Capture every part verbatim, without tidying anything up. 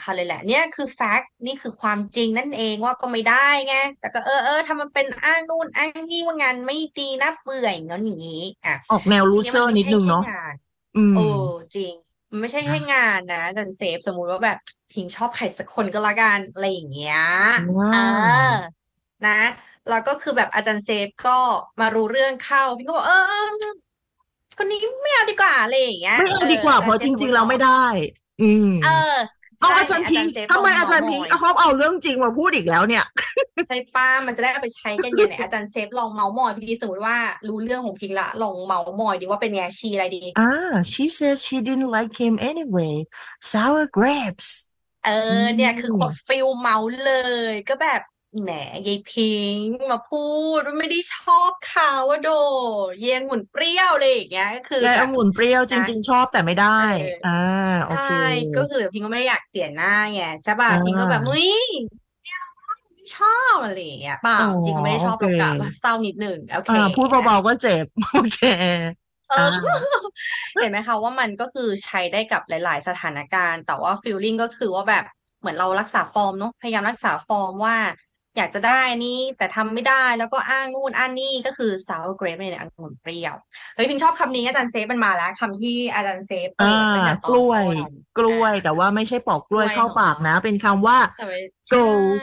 คัญเลยแหละเนี่ยคือแฟกต์นี่คือความจริงนั่นเองว่าก็ไม่ได้ไงแต่ก็เออเออทำมันเป็นอ้างนู่นอ้างนี่ว่างานไม่ดีน่าเบื่ออย่างนั้นอย่างนี้อ่ะออกแนวลูทีเนี้เซอร์ยมันไม่ใช่นิดนึงเนาะแค่งานอืโอ้มจริงมันไม่ใช่แค่นะงานนะจันเซฟสมมุติว่าแบบพิงชอบใครสักคนก็แล้วกันอะไรอย่างเงี้ยว้าเออวนะแล้วก็คือแบบอาจารย์เซฟก็มารู้เรื่องเข้าพิงก็บอกเออเออคนนี้ไม่เอาดีกว่าอะไรอย่างเงี้ยไม่เอาเออดีกว่าอาจารย์เซเพราะจฟสมมติเนาะริงๆเราไม่ได้อืมเออเอาใช่อาจารย์พิงค์เนี่ยอาจารย์เซฟทำไมลองอาจารย์พิงค์เมาส์มอยชอบเอาเรื่องจริงมาพูดอีกแล้วเนี่ยใช่ป้ามันจะได้เอาไปใช้กันไงเนี่ยอาจารย์เซฟลองเมาส์มอยพี่ดีสมมติว่ารู้เรื่องของพิงละลองเมาส์มอยดีว่าเป็นไงชีอะไรดีอ่า she said she didn't like him anyway sour grapes เอออืเนี่ยคือมฟิลเมาส์เลยก็แบบแหมยายพิงมาพูดว่าไม่ได้ชอบเขาว่าโดเยงหุ่นเปรี้ยวเลยอย่างเงี้ยก็คือยายแบบองุ่นเปรี้ยวจนะริงๆชอบแต่ไม่ได้เอออ่าโอใช่เคก็คือพิงก็ไม่ได้อยากเสียหน้าไงใช่ป่ะอ่พิงก็แบบเฮ้าย ไม่ชอบอะไรอย่างเงี้ยเปล่าอ๋อจริงๆก็ไม่ได้โอเคชอบหรอกกะว่าเศร้านิดหนึ่งโอเคอ่าพูดอ่ะเบาๆก็เจ็บโอเคเอออ่าเห็นไหมคะว่ามันก็คือใช้ได้กับหลายๆสถานการณ์แต่ว่าฟีลลิ่งก็คือว่าแบบเหมือนเรารักษาฟอร์มเนาะพยายามรักษาฟอร์มว่าอยากจะได้นี่แต่ทำไม่ได้แล้วก็อ้างนู่นอ้างนี่ก็คือ sour grape เนี่ยองุ่นเปรี้ยวเฮ้ยพิงชอบคำนี้อาจารย์เซฟมันมาแล้วคำที่อาจารย์เซฟอ่าเปิดตั้งแต่ตอนกล้วยต้นกล้อ่าวยแต่ว่าไม่ใช่ปอกกกล้ล้วยเข้าวยของเราปากนะเป็นคำว่าแต่ไม่ go ใช่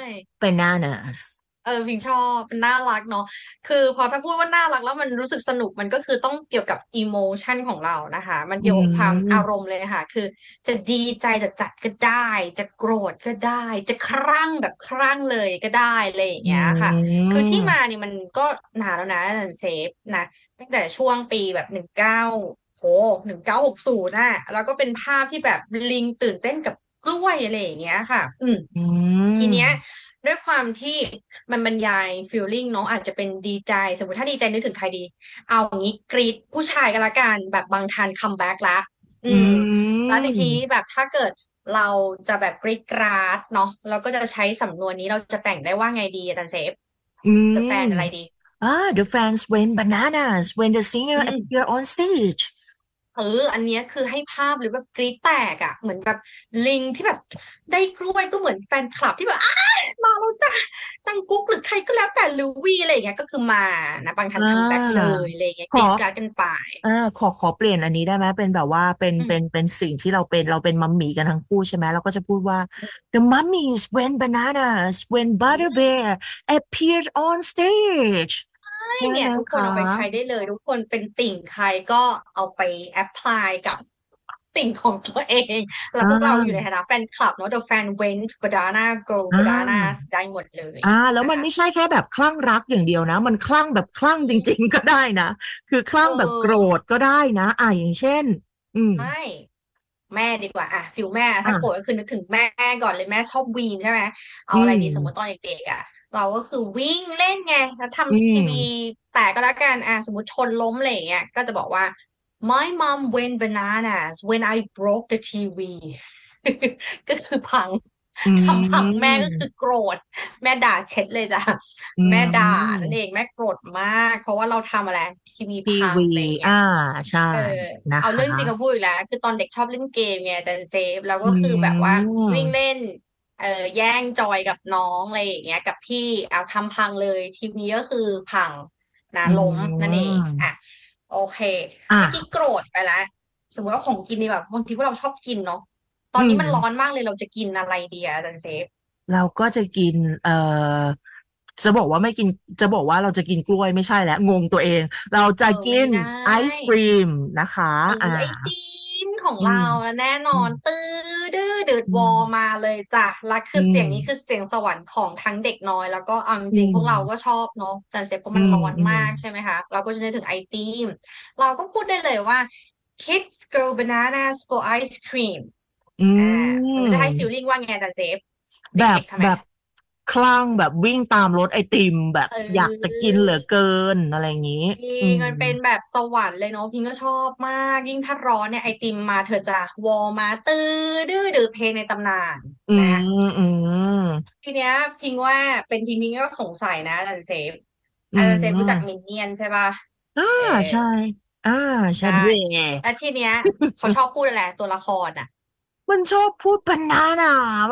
bananas เออพิงชอบเป็นน่ารักเนาะคือพอถ้าพูดว่าน่ารักแล้วมันรู้สึกสนุกมันก็คือต้องเกี่ยวกับอิโมชันของเรานะคะมันอืเกี่ยวกับความอารมมณ์เลยนะคะคือจะดีใจจะจัดก็ได้จะโกรธก็ได้จะคลั่งแบบคลั่งเลยก็ได้อะไรอย่างอืเงี้ยค่ะคือที่มามนี่มันก็นานแล้วนะอาจารย์เซฟนะตั้งแต่ช่วงปีแบบหนึ่งเก้าโหหนึ่งเก้าหกศูนย์น่ะแล้วก็เป็นภาพที่แบบลิงตื่นเต้นกับกล้วยอะไรอย่างเงี้ยค่ะอืมอืทีเนี้ยมด้วยความที่มันบรรยายฟีลลิ่งเนาะอาจจะเป็นดีใจสมมติถ้าดีใจนึกถึงใครดีเอาอย่างนี้กรีดผู้ชายกันละกันแบบบางทันคัมแบ็กละอือืมแล้วในทีมแบบถ้าเกิดเราจะแบบกรีดกราดเนาะเราก็จะใช้สำนวนนี้เราจะแต่งได้ว่าไงดีอาจารย์เซฟอื The ม fan อะไรดีอ่า the fans went bananas when the singer อืม appeared on stage เอออันเนี้ยคือให้ภาพหรือแบบกรี๊ดแตกอ่ะเหมือนแบบลิงที่แบบได้กล้วยก็เหมือนแฟนคลับที่แบบอ้ามาแล้วจ้าจังกุ๊กหรือใครก็แล้วแต่ลูวี่อะไรอย่างเงี้ยก็คือมานะบางทัอ่นคัมแบ็กเลายอะไรอย่างเงี้ยขอกรี๊ดกราดกันไปอ่าขอขอเปลี่ยนอันนี้ได้ไหมเป็นแบบว่าเป็นอืมเป็นเป็นสิ่งที่เราเป็นเราเป็นมัมหมี่กันทั้งคู่ใช่ไหมเราก็จะพูดว่า the mummies went bananas when อืม Butterbear appeared on stage ใช่ใช่ไหมเนี่ยทุกคนคะเอาไปใช้ได้เลยทุกคนเป็นติ่งใครก็เอาไปแอพพลายกับติ่งของตัวเองแล้วอ่พวกเราอยู่ในาฐานะแฟนคลับเนาะ The fan went banana go อ่ bananas าได้หมดเลยอ่าแล้วมันนะคะไม่ใช่แค่แบบคลั่งรักอย่างเดียวนะมันคลั่งแบบคลั่งจริงๆก็ได้นะคือคลั่เองแบบโกรอธก็ได้นะอ่าอย่างเช่นอืมไม่ แม่ดีกว่าอะฟิลแม่ถ้าโกรธอ่าก็คือนึกถึงแม่ก่อนเลยแม่ชอบวีนใช่ไหมเอาอือะไรดีสมมติตอมนเด็กๆอะเราก็คือวิ่งเล่นไงแล้วอืทำทีวีมแตกก็แล้วกันอะสมมติชนล้มอะไรอย่างเงี้ยก็จะบอกว่า my mom went bananas when I broke the ที วี ก็คือพังอืทำพังแม่ก็มคือโกรธแม่ด่าเช็ดเลยจ้ะอืแม่ด่านั่นเอมงแม่โกรธมากเพราะว่าเราทำอะไรทีวีทีพังวีอะไรอย่างเงี้อ่ายใช่เออนะคะเอาเรื่องจริงมาพูดอีกแล้วคือตอนเด็กชอบเล่นเกมไงอาจารย์เซฟแล้วอืก็คือแบบว่าวิ่งเล่มนเออแย่งจอยกับน้องอะไรอย่างเงี้ยกับพี่เอาทำพังเลยทีวีก็คือพังนะอืล้มนั่นเองอ่ะมโอเคอ่ะเมื่อกี้โกรธไปแล้วสมมติว่าของกินนี่แบบบางทีพวกเราชอบกินเนาะตออืนนี้มันร้อนมมากเลยเราจะกินอะไรดีอะอาจารย์เซฟเราก็จะกินเอ่อจะบอกว่าไม่กินจะบอกว่าเราจะกินกล้วยไม่ใช่แล้วงงตัวเองเราจะเออกินไม่ได้ไอศกรีมนะคะเอออ่าไอติมของอืเรามแน่นออืมนตื้อดื้อเดือดอืวอมามเลยจ้ะแล้วอืคือเสียงนี้คือมเสียงสวรรค์ของทั้งเด็กน้อยแล้วก็เอาจอืริงๆพวกเราก็มชอบเนาะจันเซ็ปเพราะอืมมันร้อนอืมมากใช่ไหมคะเราก็จะนึกถึงไอติมเราก็พูดได้เลยว่า kids go bananas for ice cream อือ่ามันก็จะให้ฟีลมลิ่งว่าไงจันเซฟเแบบด็กๆทำไมแบบคลั่งแบบวิ่งตามรถไอติมแบบเอยากจะกินออเหลือเกินอะไรอย่างนี้จริอืมงมันเป็นแบบสวรรค์เลยเนาะพิงก็ชอบมากยิ่งถ้าร้อนเนี่ยไอติมมาเธอจะวอลมาตื้อดื้อดื้อเพลงในตำนานอืนะมอืมทีเนี้ยพิงว่าเป็นทีมพิงก็สงสัยนะอาจารย์เซฟอือาจารย์เซฟรู้จักมินมเนี่ยนใช่ป่ะอ่าเออใช่อ่าใช่ใช่ด้วยแล้วทีเนี้ยเขาชอบพูดอะไรตัวละครอ่ะมันชอบพูดบานาน่า